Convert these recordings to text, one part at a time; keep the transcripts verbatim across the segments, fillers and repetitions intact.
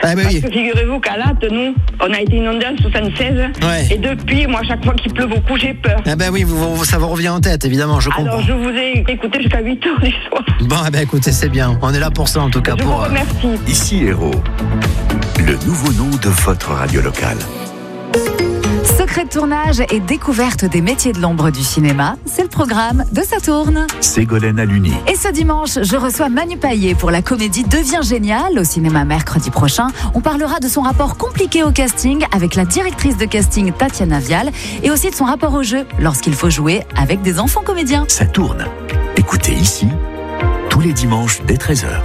Ah, bah Parce oui. que figurez-vous qu'à Latte, nous, on a été inondés en soixante-seize. Ouais. Et depuis, moi, chaque fois qu'il pleut beaucoup, j'ai peur. Ah ben oui, vous, vous- ça vous revient en tête, évidemment, je comprends. Alors, je vous ai écouté jusqu'à huit heures du soir. Bon, eh ben écoutez, c'est bien. On est là pour ça, en tout cas. Je pour, vous euh, remercie. Ici Héros, le nouveau nom de votre radio locale. Secret de tournage et découverte des métiers de l'ombre du cinéma, c'est le programme de Ça tourne. Ségolène Aluni. Et ce dimanche, je reçois Manu Payet pour la comédie Deviens génial au cinéma mercredi prochain. On parlera de son rapport compliqué au casting avec la directrice de casting Tatiana Vial et aussi de son rapport au jeu lorsqu'il faut jouer avec des enfants comédiens. Ça tourne. Écoutez ici, tous les dimanches dès treize heures.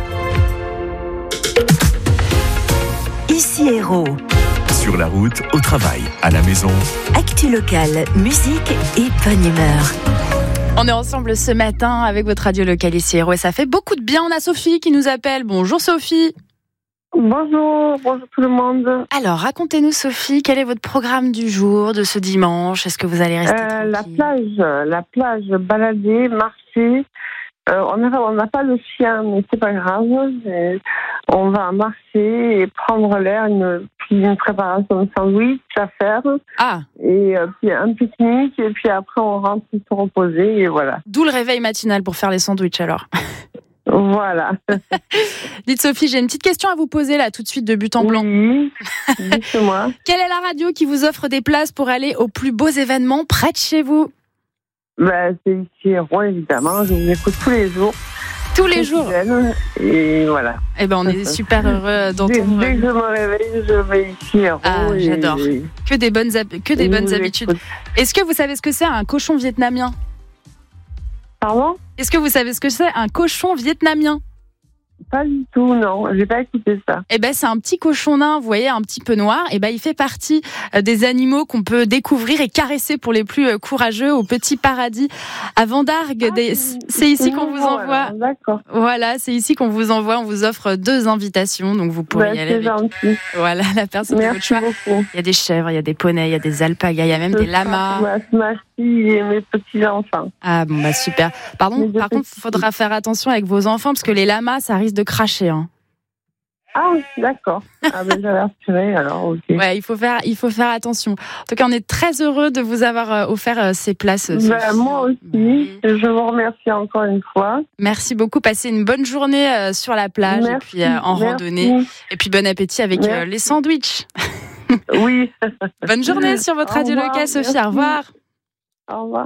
Ici Héros, Sur la route, au travail, à la maison. actu locale, musique et bonne humeur. On est ensemble ce matin avec votre radio locale ici Héros et ça fait beaucoup de bien. On a Sophie qui nous appelle. Bonjour Sophie. Bonjour, bonjour tout le monde. Alors racontez-nous Sophie, quel est votre programme du jour de ce dimanche? Est-ce que vous allez rester Euh, la tranquille? plage, la plage, balader, marcher. Euh, on n'a on n'a pas le chien, mais c'est pas grave. Et on va marcher et prendre l'air, une, puis une préparation de sandwich à faire, Ah, et euh, puis un pique-nique, et puis après on rentre se reposer, et voilà. d'où le réveil matinal pour faire les sandwichs alors. Voilà. Dites Sophie, j'ai une petite question à vous poser là tout de suite de but en blanc. Oui, dites-moi. Quelle est la radio qui vous offre des places pour aller aux plus beaux événements près de chez vous? Ben, c'est ici Héros, évidemment. Je vous écoute tous les jours. Tous les jours. Fidèle, et voilà. Eh ben on est super heureux Dès, d'entendre dès que je me réveille, je vais ici Héros. Ah, et- j'adore. que des bonnes, hab- que des et bonnes je vous habitudes. écoute. Est-ce que vous savez ce que c'est un cochon vietnamien? Pardon? Est-ce que vous savez ce que c'est un cochon vietnamien? Pas du tout, non. J'ai pas écouté ça. Eh ben, c'est un petit cochon nain, vous voyez, un petit peu noir. Eh ben, il fait partie euh, des animaux qu'on peut découvrir et caresser pour les plus euh, courageux au Petit Paradis à Vendargue. Des- C'est ici qu'on vous Bon, envoie. alors, D'accord. Voilà, c'est ici qu'on vous envoie. On vous offre deux invitations, donc vous pourrez Ben, y aller c'est avec. gentil. Voilà, la personne de votre Merci choix. beaucoup. Il y a des chèvres, il y a des poneys, il y a des alpagas, il y a même des lamas. Ouais, c'est ma fille et mes petits-enfants. Ah bon, bah super. Pardon, Mais je par contre, sais- il faudra faire attention avec vos enfants parce que les lamas, ça risque de cracher. Hein. Ah, d'accord. Ah, ben, j'avais retiré, alors, ok. Ouais, il faut faire, il faut faire attention. En tout cas, on est très heureux de vous avoir euh, offert euh, ces places. euh, Ben, Sophie. moi aussi. Je vous remercie encore une fois. Merci beaucoup. Passez une bonne journée euh, sur la plage Merci, et puis euh, en merci. randonnée. Et puis bon appétit avec euh, Merci. les sandwichs. Oui. Bonne journée sur votre Au radio revoir, locale, Sophie. merci. Au revoir. Au revoir.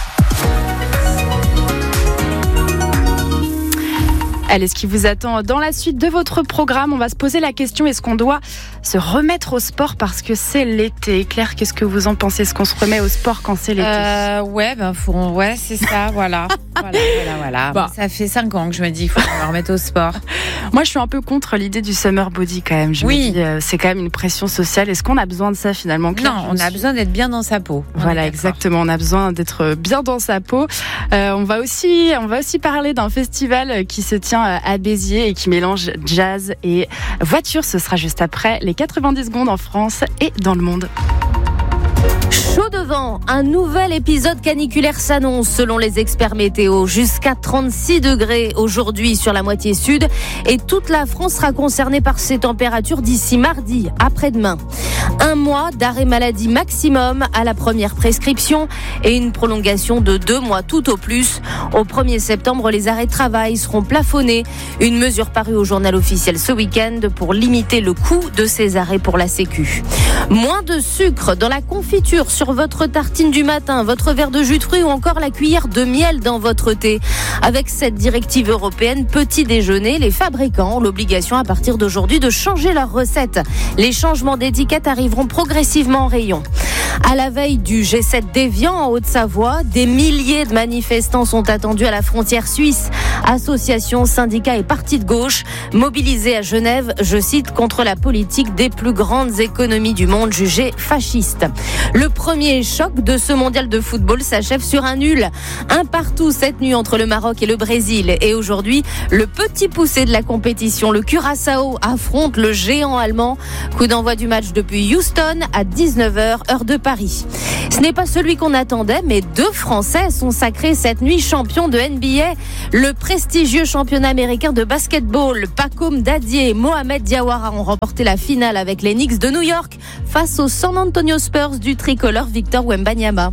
Allez, ce qui vous attend dans la suite de votre programme, on va se poser la question, est-ce qu'on doit se remettre au sport parce que c'est l'été? Claire, qu'est-ce que vous en pensez? Est-ce qu'on se remet au sport quand c'est l'été? Euh, ouais, ben, faut, ouais, c'est ça, voilà. voilà, voilà, voilà. Bon. Ça fait cinq ans que je me dis, il faut me remettre au sport. Moi, je suis un peu contre l'idée du summer body quand même. Je Oui. me dis, euh, c'est quand même une pression sociale. Est-ce qu'on a besoin de ça finalement, Claire? Non, Je on me a suis- besoin d'être bien dans sa peau. On est Voilà, d'accord. exactement. On a besoin d'être bien dans sa peau. Euh, on va aussi, on va aussi parler d'un festival qui se tient à Béziers et qui mélange jazz et voiture. Ce sera juste après les quatre-vingt-dix secondes en France et dans le monde. Chaud devant, un nouvel épisode caniculaire s'annonce selon les experts météo. Jusqu'à trente-six degrés aujourd'hui sur la moitié sud et toute la France sera concernée par ces températures d'ici mardi, après-demain. Un mois d'arrêt maladie maximum à la première prescription et une prolongation de deux mois tout au plus. Au premier septembre, les arrêts de travail seront plafonnés. Une mesure parue au journal officiel ce week-end pour limiter le coût de ces arrêts pour la Sécu. Moins de sucre dans la confiture sur votre tartine du matin, votre verre de jus de fruits ou encore la cuillère de miel dans votre thé. Avec cette directive européenne petit déjeuner, les fabricants ont l'obligation à partir d'aujourd'hui de changer leurs recettes. Les changements d'étiquette arriveront progressivement en rayon. À la veille du G sept d'Évian en Haute-Savoie, des milliers de manifestants sont attendus à la frontière suisse. Associations, syndicats et partis de gauche mobilisés à Genève, je cite, contre la politique des plus grandes économies du monde. monde jugé fasciste. Le premier choc de ce mondial de football s'achève sur un nul. Un partout cette nuit entre le Maroc et le Brésil. Et aujourd'hui, le petit poussé de la compétition, le Curaçao, affronte le géant allemand. Coup d'envoi du match depuis Houston à dix-neuf heures, heure de Paris. Ce n'est pas celui qu'on attendait, mais deux Français sont sacrés cette nuit champions de N B A. Le prestigieux championnat américain de basketball, Pakoum Dadier et Mohamed Diawara ont remporté la finale avec les Knicks de New York face aux San Antonio Spurs du tricolore Victor Wembanyama.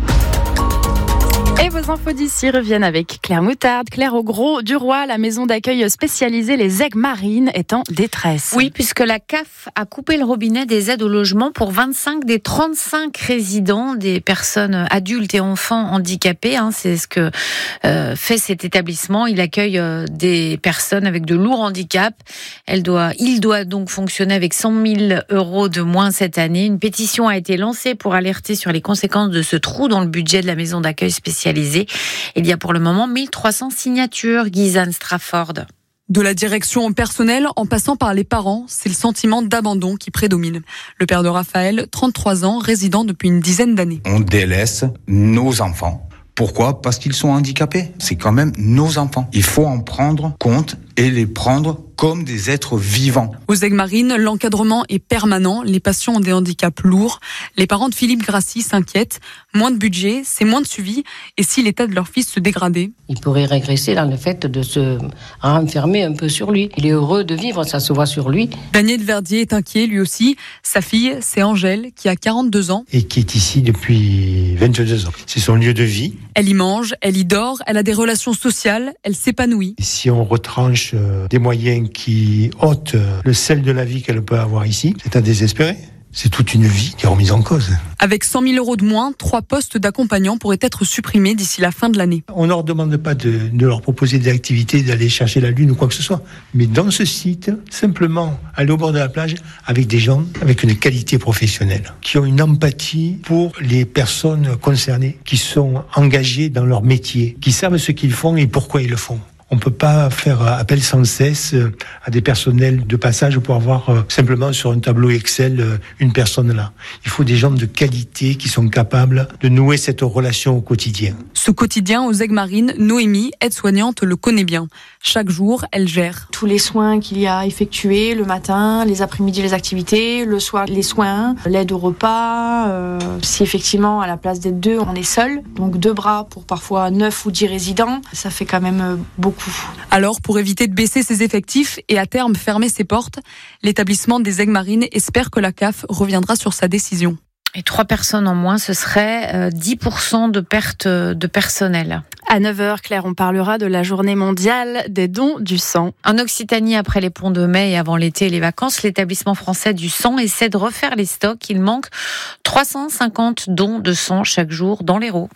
Et vos infos d'ici reviennent avec Claire Moutarde. Claire, au Gros du Roi, la maison d'accueil spécialisée Les Aigues Marines est en détresse. Oui, puisque la C A F a coupé le robinet des aides au logement pour vingt-cinq des trente-cinq résidents, des personnes adultes et enfants handicapés. Hein, c'est ce que euh, fait cet établissement. Il accueille euh, des personnes avec de lourds handicaps. Elle doit, il doit donc fonctionner avec cent mille euros de moins cette année. Une pétition a été lancée pour alerter sur les conséquences de ce trou dans le budget de la maison d'accueil spécialisée. Il y a pour le moment mille trois cents signatures, Guysanne Strafford. De la direction au personnel, en passant par les parents, c'est le sentiment d'abandon qui prédomine. Le père de Raphaël, trente-trois ans, résident depuis une dizaine d'années. On délaisse nos enfants. Pourquoi ? Parce qu'ils sont handicapés. C'est quand même nos enfants. Il faut en prendre compte et les prendre comme des êtres vivants. Aux Aigues Marines, l'encadrement est permanent. Les patients ont des handicaps lourds. Les parents de Philippe Grassi s'inquiètent. Moins de budget, c'est moins de suivi. Et si l'état de leur fils se dégradait ? Il pourrait régresser dans le fait de se renfermer un peu sur lui. Il est heureux de vivre, ça se voit sur lui. Daniel Verdier est inquiet, lui aussi. Sa fille, c'est Angèle, qui a quarante-deux ans. Et qui est ici depuis vingt-deux ans. C'est son lieu de vie. Elle y mange, elle y dort, elle a des relations sociales, elle s'épanouit. Et si on retranche des moyens qui ôtent le sel de la vie qu'elle peut avoir ici, c'est à désespérer. C'est toute une vie qui est remise en cause. Avec cent mille euros de moins, trois postes d'accompagnants pourraient être supprimés d'ici la fin de l'année. On ne leur demande pas de, de leur proposer des activités, d'aller chercher la lune ou quoi que ce soit. Mais dans ce site, simplement aller au bord de la plage avec des gens avec une qualité professionnelle, qui ont une empathie pour les personnes concernées, qui sont engagées dans leur métier, qui savent ce qu'ils font et pourquoi ils le font. On ne peut pas faire appel sans cesse à des personnels de passage pour avoir simplement sur un tableau Excel une personne là. Il faut des gens de qualité qui sont capables de nouer cette relation au quotidien. Ce quotidien aux Aigues Marines, Noémie, aide-soignante, le connaît bien. Chaque jour, elle gère. Tous les soins qu'il y a effectués, le matin, les après-midi, les activités, le soir, les soins, l'aide au repas. Euh, si effectivement, à la place d'être deux, on est seul, donc deux bras pour parfois neuf ou dix résidents, ça fait quand même beaucoup. Alors, pour éviter de baisser ses effectifs et à terme fermer ses portes, l'établissement des Aigues Marines espère que la C A F reviendra sur sa décision. Et trois personnes en moins, ce serait dix pour cent de perte de personnel. À neuf heures, Claire, on parlera de la journée mondiale des dons du sang. En Occitanie, après les ponts de mai et avant l'été et les vacances, l'établissement français du sang essaie de refaire les stocks. Il manque trois cent cinquante dons de sang chaque jour dans l'Hérault.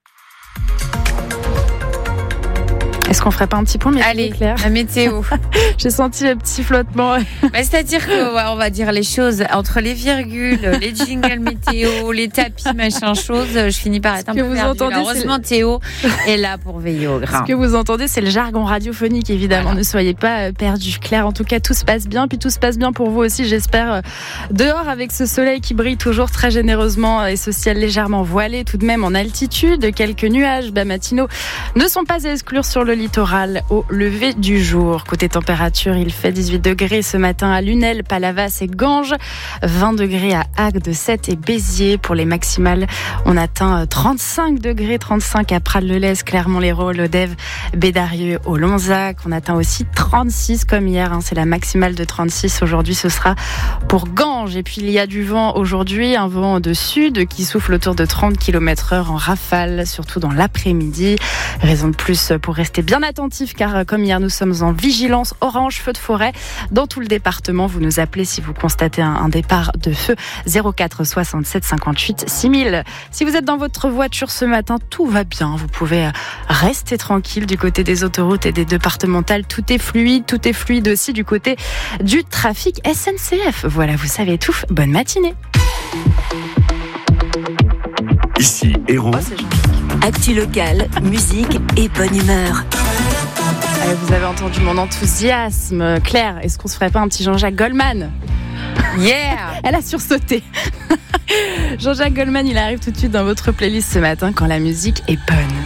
Est-ce qu'on ferait pas un petit point météo, Allez, Claire ? la météo. J'ai senti le petit flottement. Bah, c'est-à-dire que ouais, on va dire les choses entre les virgules, les jingles météo, les tapis, machin chose. Je finis par être un peu perdue. Heureusement, Théo est là pour veiller au grain. Ce que vous entendez, c'est le jargon radiophonique, évidemment. Voilà. Ne soyez pas perdus. Claire, en tout cas, tout se passe bien. Puis tout se passe bien pour vous aussi, j'espère. Dehors, avec ce soleil qui brille toujours très généreusement et ce ciel légèrement voilé, tout de même en altitude. Quelques nuages bas matinaux ne sont pas à exclure sur le littoral au lever du jour. Côté température, il fait dix-huit degrés ce matin à Lunel, Palavas et Ganges, vingt degrés à Agde, Sète et Béziers. Pour les maximales, on atteint trente-cinq degrés, trente-cinq à Prades-le-Lez, Clermont-Lérault, Lodève, Bédarieux, au Lonzac. On atteint aussi trente-six comme hier, hein, c'est la maximale de trente-six. Aujourd'hui, ce sera pour Ganges. Et puis, il y a du vent aujourd'hui, un vent de sud qui souffle autour de trente kilomètres heure en rafale, surtout dans l'après-midi. Raison de plus pour rester bien attentif, car comme hier, nous sommes en vigilance orange, feu de forêt dans tout le département. Vous nous appelez si vous constatez un, un départ de feu, zéro quatre soixante-sept cinquante-huit six mille. Si vous êtes dans votre voiture ce matin, tout va bien. Vous pouvez rester tranquille du côté des autoroutes et des départementales. Tout est fluide, tout est fluide aussi du côté du trafic S N C F. Voilà, vous savez tout. Bonne matinée. Ici, Hérault. Oh, Actu locale, musique et bonne humeur. Allez, vous avez entendu mon enthousiasme. Claire, est-ce qu'on se ferait pas un petit Jean-Jacques Goldman ? Yeah. Elle a sursauté. Jean-Jacques Goldman, il arrive tout de suite dans votre playlist ce matin quand la musique est bonne.